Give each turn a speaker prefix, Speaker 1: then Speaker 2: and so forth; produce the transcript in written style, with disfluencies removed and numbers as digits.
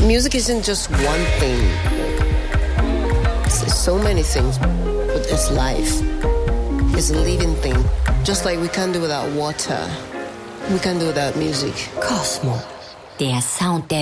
Speaker 1: Music isn't just one thing. It's so many things. But it's life. It's a living thing. Just like we can't do without water. We can't do without music.
Speaker 2: Cosmo. Det er Sound